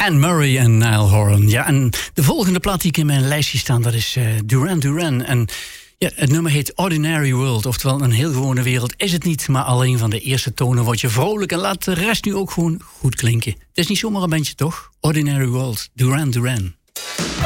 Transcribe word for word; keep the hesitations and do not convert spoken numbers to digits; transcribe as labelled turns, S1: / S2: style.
S1: Anne Murray en Niall Horan. Ja, en de volgende plaat die ik in mijn lijstje staan, dat is uh, Duran Duran. En ja, het nummer heet Ordinary World, oftewel een heel gewone wereld is het niet, maar alleen van de eerste tonen word je vrolijk en laat de rest nu ook gewoon goed klinken. Het is niet zomaar een bandje, toch? Ordinary World, Duran Duran.